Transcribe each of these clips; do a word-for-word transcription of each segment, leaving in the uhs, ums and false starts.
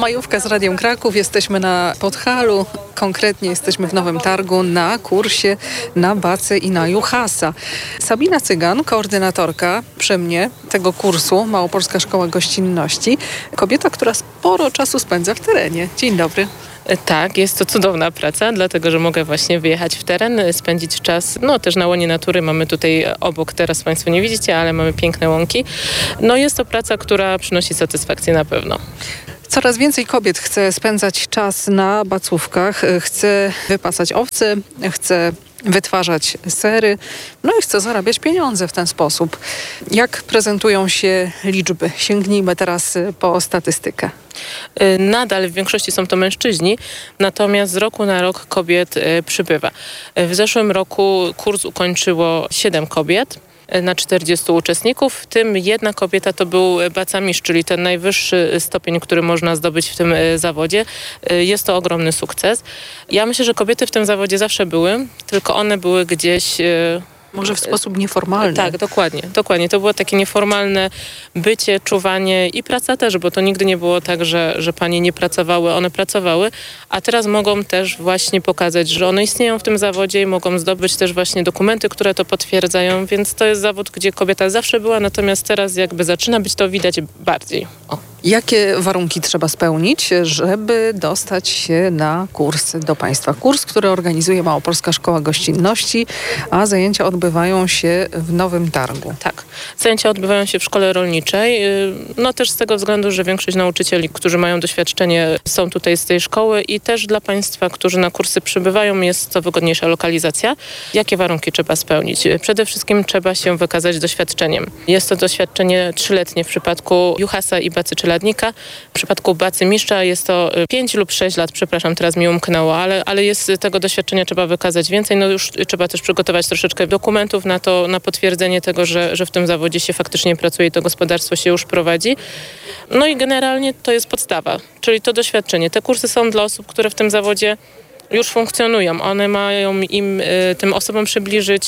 Majówka z Radiem Kraków. Jesteśmy na Podhalu. Konkretnie jesteśmy w Nowym Targu na kursie na bacę i na juhasa. Sabina Cygan, koordynatorka przy mnie tego kursu, Małopolska Szkoła Gościnności. Kobieta, która sporo czasu spędza w terenie. Dzień dobry. Tak, jest to cudowna praca, dlatego że mogę właśnie wyjechać w teren, spędzić czas, no też na łonie natury. Mamy tutaj obok, teraz Państwo nie widzicie, ale mamy piękne łąki. No jest to praca, która przynosi satysfakcję na pewno. Coraz więcej kobiet chce spędzać czas na bacówkach, chce wypasać owce, chce wytwarzać sery, no i chce zarabiać pieniądze w ten sposób. Jak prezentują się liczby? Sięgnijmy teraz po statystykę. Nadal w większości są to mężczyźni, natomiast z roku na rok kobiet przybywa. W zeszłym roku kurs ukończyło siedem kobiet na czterdziestu uczestników, w tym jedna kobieta to był bacamistrz, czyli ten najwyższy stopień, który można zdobyć w tym zawodzie. Jest to ogromny sukces. Ja myślę, że kobiety w tym zawodzie zawsze były, tylko one były gdzieś... Może w sposób nieformalny. Tak, dokładnie, dokładnie. To było takie nieformalne bycie, czuwanie i praca też, bo to nigdy nie było tak, że, że panie nie pracowały, one pracowały, a teraz mogą też właśnie pokazać, że one istnieją w tym zawodzie i mogą zdobyć też właśnie dokumenty, które to potwierdzają, więc to jest zawód, gdzie kobieta zawsze była, natomiast teraz jakby zaczyna być to widać bardziej. O. Jakie warunki trzeba spełnić, żeby dostać się na kurs do Państwa? Kurs, który organizuje Małopolska Szkoła Gościnności, a zajęcia odbywają się w Nowym Targu. Tak. Zajęcia odbywają się w szkole rolniczej. No też z tego względu, że większość nauczycieli, którzy mają doświadczenie, są tutaj z tej szkoły i też dla Państwa, którzy na kursy przybywają, jest to wygodniejsza lokalizacja. Jakie warunki trzeba spełnić? Przede wszystkim trzeba się wykazać doświadczeniem. Jest to doświadczenie trzyletnie w przypadku juhasa i bacy czeladnika. W przypadku bacy mistrza jest to pięć lub sześć lat, przepraszam, teraz mi umknęło, ale, ale jest tego doświadczenia trzeba wykazać więcej. No już trzeba też przygotować troszeczkę dokumentów na to, na potwierdzenie tego, że, że w tym zawodzie się faktycznie pracuje i to gospodarstwo się już prowadzi. No i generalnie to jest podstawa, czyli to doświadczenie. Te kursy są dla osób, które w tym zawodzie już funkcjonują. One mają im, tym osobom przybliżyć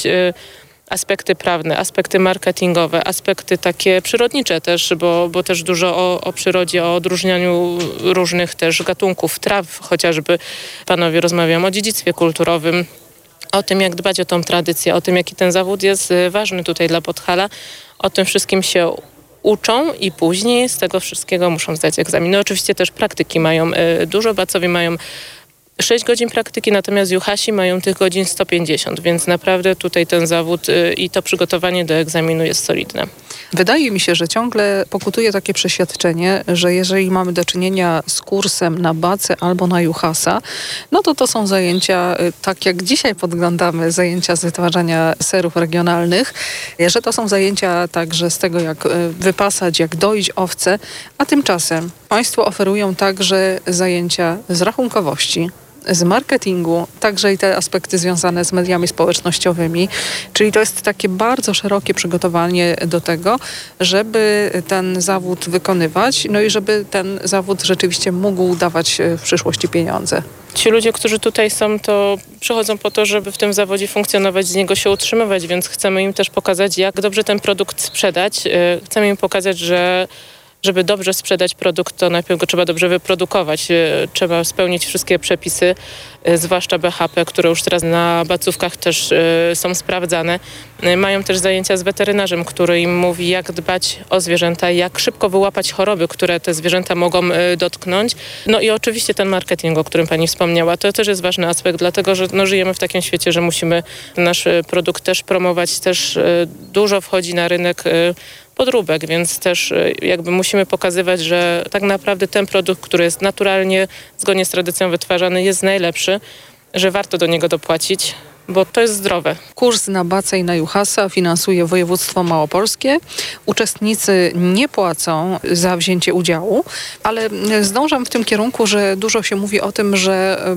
aspekty prawne, aspekty marketingowe, aspekty takie przyrodnicze też, bo, bo też dużo o, o przyrodzie, o odróżnianiu różnych też gatunków traw, chociażby panowie rozmawiają o dziedzictwie kulturowym, o tym, jak dbać o tą tradycję, o tym, jaki ten zawód jest ważny tutaj dla Podhala. O tym wszystkim się uczą i później z tego wszystkiego muszą zdać egzaminy. Oczywiście też praktyki mają dużo, bacowie mają sześć godzin praktyki, natomiast juhasi mają tych godzin sto pięćdziesiąt, więc naprawdę tutaj ten zawód i to przygotowanie do egzaminu jest solidne. Wydaje mi się, że ciągle pokutuje takie przeświadczenie, że jeżeli mamy do czynienia z kursem na bacę albo na juhasa, no to to są zajęcia, tak jak dzisiaj podglądamy, zajęcia z wytwarzania serów regionalnych, że to są zajęcia także z tego, jak wypasać, jak doić owce, a tymczasem Państwo oferują także zajęcia z rachunkowości, z marketingu, także i te aspekty związane z mediami społecznościowymi. Czyli to jest takie bardzo szerokie przygotowanie do tego, żeby ten zawód wykonywać, no i żeby ten zawód rzeczywiście mógł dawać w przyszłości pieniądze. Ci ludzie, którzy tutaj są, to przychodzą po to, żeby w tym zawodzie funkcjonować, z niego się utrzymywać, więc chcemy im też pokazać, jak dobrze ten produkt sprzedać. Chcemy im pokazać, że żeby dobrze sprzedać produkt, to najpierw go trzeba dobrze wyprodukować. Trzeba spełnić wszystkie przepisy, zwłaszcza B H P, które już teraz na bacówkach też są sprawdzane. Mają też zajęcia z weterynarzem, który im mówi, jak dbać o zwierzęta, jak szybko wyłapać choroby, które te zwierzęta mogą dotknąć. No i oczywiście ten marketing, o którym pani wspomniała, to też jest ważny aspekt, dlatego że no, żyjemy w takim świecie, że musimy nasz produkt też promować, też dużo wchodzi na rynek podróbek, więc też jakby musimy pokazywać, że tak naprawdę ten produkt, który jest naturalnie, zgodnie z tradycją wytwarzany, jest najlepszy, że warto do niego dopłacić, bo to jest zdrowe. Kurs na bacę i na juhasa finansuje województwo małopolskie. Uczestnicy nie płacą za wzięcie udziału, ale zdążam w tym kierunku, że dużo się mówi o tym, że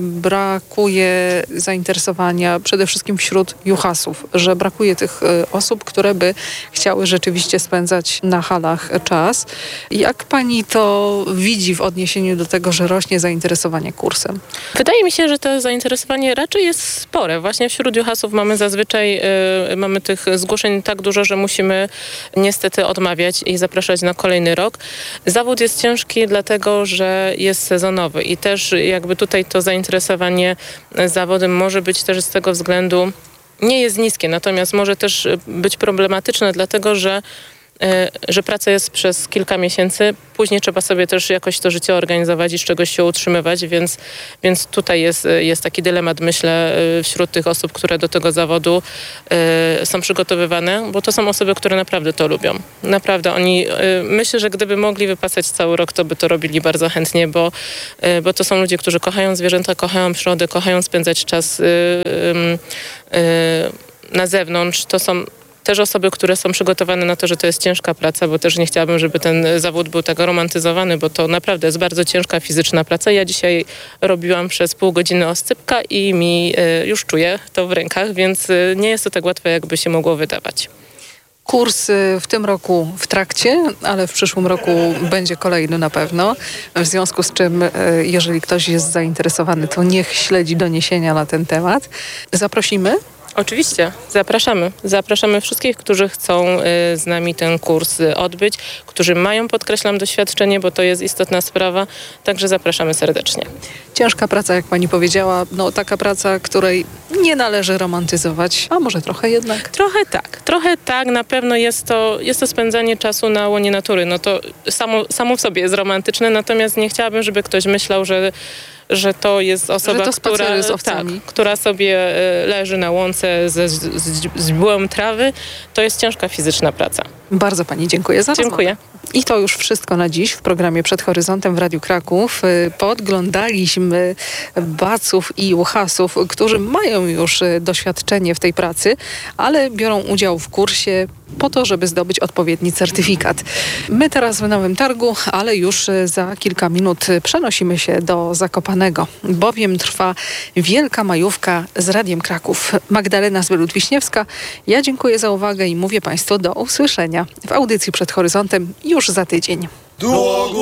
brakuje zainteresowania przede wszystkim wśród juhasów, że brakuje tych osób, które by chciały rzeczywiście spędzać na halach czas. Jak pani to widzi w odniesieniu do tego, że rośnie zainteresowanie kursem? Wydaje mi się, że to zainteresowanie raczej jest spore właśnie wśród wśród juchasów mamy zazwyczaj y, mamy tych zgłoszeń tak dużo, że musimy niestety odmawiać i zapraszać na kolejny rok. Zawód jest ciężki dlatego, że jest sezonowy i też jakby tutaj to zainteresowanie zawodem może być też z tego względu nie jest niskie, natomiast może też być problematyczne, dlatego że że praca jest przez kilka miesięcy, później trzeba sobie też jakoś to życie organizować i z czegoś się utrzymywać, więc, więc tutaj jest, jest taki dylemat, myślę, wśród tych osób, które do tego zawodu y, są przygotowywane, bo to są osoby, które naprawdę to lubią. Naprawdę oni, y, myślę, że gdyby mogli wypasać cały rok, to by to robili bardzo chętnie, bo, y, bo to są ludzie, którzy kochają zwierzęta, kochają przyrodę, kochają spędzać czas y, y, y, na zewnątrz. To są też osoby, które są przygotowane na to, że to jest ciężka praca, bo też nie chciałabym, żeby ten zawód był tak romantyzowany, bo to naprawdę jest bardzo ciężka fizyczna praca. Ja dzisiaj robiłam przez pół godziny oscypka i mi y, już czuję to w rękach, więc y, nie jest to tak łatwe, jakby się mogło wydawać. Kurs y, w tym roku w trakcie, ale w przyszłym roku będzie kolejny na pewno. W związku z czym, y, jeżeli ktoś jest zainteresowany, to niech śledzi doniesienia na ten temat. Zaprosimy. Oczywiście, zapraszamy. Zapraszamy wszystkich, którzy chcą y, z nami ten kurs y, odbyć, którzy mają, podkreślam, doświadczenie, bo to jest istotna sprawa, także zapraszamy serdecznie. Ciężka praca, jak pani powiedziała, no taka praca, której nie należy romantyzować, a może trochę jednak? Trochę tak, trochę tak, na pewno jest to, jest to spędzanie czasu na łonie natury, no to samo, samo w sobie jest romantyczne, natomiast nie chciałabym, żeby ktoś myślał, że że to jest osoba, to która, z tak, która sobie leży na łące ze źdźbłem trawy. To jest ciężka fizyczna praca. Bardzo pani dziękuję za rozmowę. Dziękuję. I to już wszystko na dziś w programie Przed Horyzontem w Radiu Kraków. Podglądaliśmy baców i juchasów, którzy mają już doświadczenie w tej pracy, ale biorą udział w kursie po to, żeby zdobyć odpowiedni certyfikat. My teraz w Nowym Targu, ale już za kilka minut przenosimy się do Zakopanego, bowiem trwa Wielka Majówka z Radiem Kraków. Magdalena Zbylut-Wiśniewska, ja dziękuję za uwagę i mówię państwu do usłyszenia w audycji Przed Horyzontem już za tydzień.